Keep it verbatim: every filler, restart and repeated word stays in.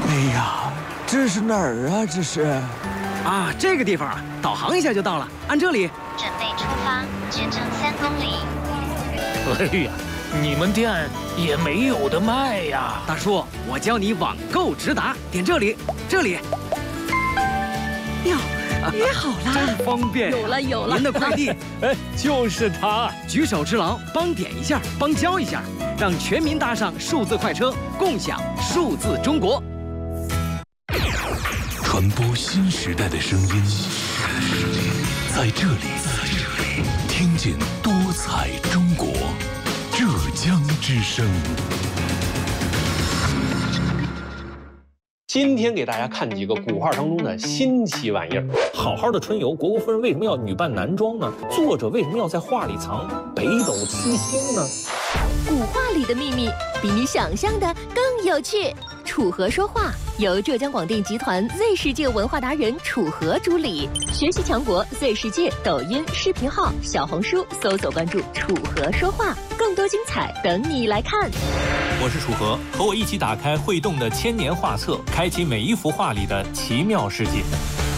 哎呀，这是哪儿啊？这是？ 啊，这个地方啊，导航一下就到了，按这里。 准备出发，全程三公里。 哎呀，你们店也没有的卖呀！ 大叔，我教你网购直达，点这里，这里。 哟，约好了， 真方便。 有了有了， 您的快递， 哎，就是它。 举手之劳，帮点一下，帮交一下，让全民搭上数字快车，共享数字中国。 传播新时代的声音，在这里，听见多彩中国，浙江之声。 今天给大家看几个古画当中的新奇玩意儿。 好好的春游，虢国夫人为什么要女扮男装呢？作者为什么要在画里藏北斗七星呢？ 古画里的秘密比你想象的更有趣。楚河说话由浙江广电集团 Z 世界文化达人楚河主理，学习强国 Z 世界抖音视频号、小红书搜索关注楚河说话，更多精彩等你来看。 我是楚河，和我一起打开会动的千年画册，开启每一幅画里的奇妙世界。